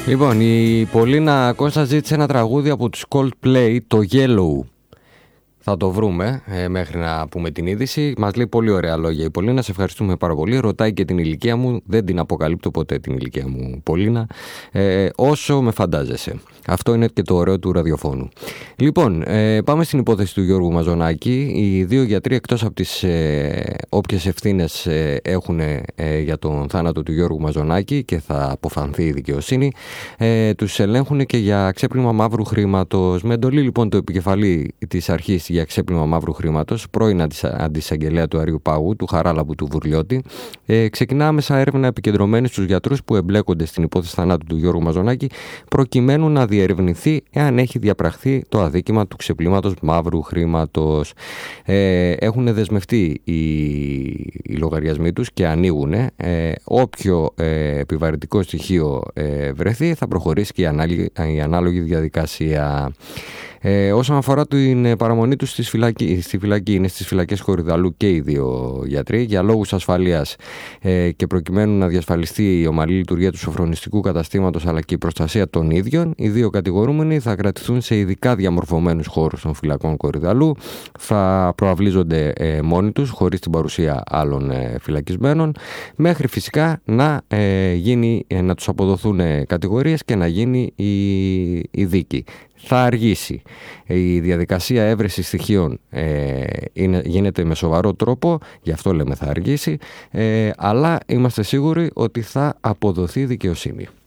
Λοιπόν, η Πολίνα Κώστα ζήτησε ένα τραγούδι από τους Coldplay, το Yellow. Θα το βρούμε μέχρι να πούμε την είδηση. Μας λέει πολύ ωραία λόγια η Πολίνα. Σε ευχαριστούμε πάρα πολύ. Ρωτάει και την ηλικία μου. Δεν την αποκαλύπτω ποτέ την ηλικία μου, Πολίνα. Όσο με φαντάζεσαι. Αυτό είναι και το ωραίο του ραδιοφώνου. Λοιπόν, πάμε στην υπόθεση του Γιώργου Μαζονάκη. Οι δύο γιατροί, εκτός από τις όποιες ευθύνες έχουν για τον θάνατο του Γιώργου Μαζονάκη και θα αποφανθεί η δικαιοσύνη, τους ελέγχουν και για ξέπλυμα μαύρου χρήματος. Με εντολή λοιπόν το επικεφαλή της αρχής για ξέπλυμα μαύρου χρήματος, πρώην αντισαγγελέα του Αριού Πάγου, του Χαράλαμπου του Βουρλιώτη, ξεκινά άμεσα έρευνα επικεντρωμένη στους γιατρούς που εμπλέκονται στην υπόθεση θανάτου του Γιώργου Μαζονάκη, προκειμένου να διερευνηθεί εάν έχει διαπραχθεί το αδίκημα του ξεπλήματος μαύρου χρήματος. Έχουν δεσμευτεί οι λογαριασμοί τους και ανοίγουν. Όποιο επιβαρυντικό στοιχείο βρεθεί, θα προχωρήσει και η ανάλογη διαδικασία. Όσον αφορά την παραμονή τους στη φυλακή, είναι στις φυλακές Κορυδαλού και οι δύο γιατροί. Για λόγους ασφαλείας και προκειμένου να διασφαλιστεί η ομαλή λειτουργία του σοφρονιστικού καταστήματος αλλά και η προστασία των ίδιων, οι δύο κατηγορούμενοι θα κρατηθούν σε ειδικά διαμορφωμένους χώρους των φυλακών Κορυδαλού. Θα προαυλίζονται μόνοι τους, χωρίς την παρουσία άλλων φυλακισμένων, μέχρι φυσικά να τους αποδοθούν κατηγορίες και να γίνει η δίκη. Θα αργήσει. Η διαδικασία έβρεσης στοιχείων γίνεται με σοβαρό τρόπο, γι' αυτό λέμε θα αργήσει, αλλά είμαστε σίγουροι ότι θα αποδοθεί δικαιοσύνη.